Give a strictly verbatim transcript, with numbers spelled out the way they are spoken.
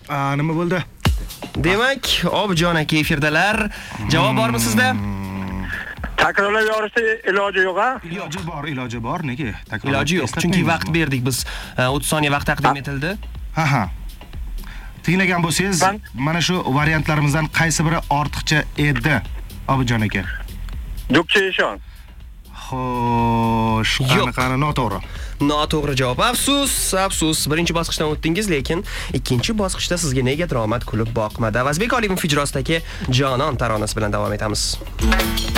A, nima bo'ldi? Demak, Obidjon aka efirdalar. Javob bormi sizda? Takrorlab yorishda iloji yo'q-a? Iloji bor, iloji bor. Nega? Takror. Iloji yo'q, chunki vaqt berdik biz. o'ttiz soniya vaqt taqdim etildi. Ha ha. Tinglagan bo'lsangiz, mana shu variantlarimizdan qaysi biri ortiqcha edi, Obidjon aka? Dukcha eshon. Xo'sh, qanaqa noto'g'ri. Noto'g'ri javob. Afsus, afsus. Birinchi bosqichdan o'tdingiz, lekin ikkinchi bosqichda sizga negadir omad kulib boqmadi. Avazbek Olimovich ijrosidagi Jonon taronasi bilan davom etamiz.